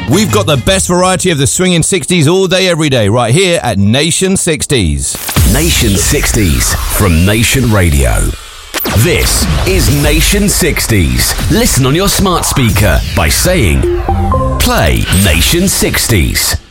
We've got the best variety of the swinging 60s all day, every day, right here at Nation 60s. Nation 60s from Nation Radio. This is Nation 60s. Listen on your smart speaker by saying, play Nation 60s.